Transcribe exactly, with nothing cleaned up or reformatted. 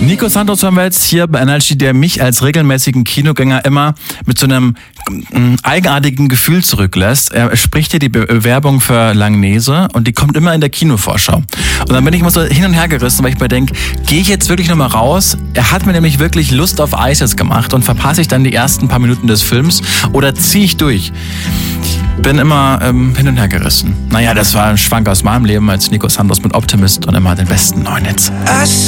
Nico Santos haben wir jetzt hier bei N L G, der mich als regelmäßigen Kinogänger immer mit so einem äh, eigenartigen Gefühl zurücklässt. Er spricht hier die Bewerbung für Langnese und die kommt immer in der Kinovorschau. Und dann bin ich immer so hin und her gerissen, weil ich mir denke, gehe ich jetzt wirklich nochmal raus? Er hat mir nämlich wirklich Lust auf Eises gemacht und verpasse ich dann die ersten paar Minuten des Films oder ziehe ich durch? Bin immer ähm, hin und her gerissen. Naja, das war ein Schwank aus meinem Leben als Nico Santos mit Optimist und immer den besten neuen Hits.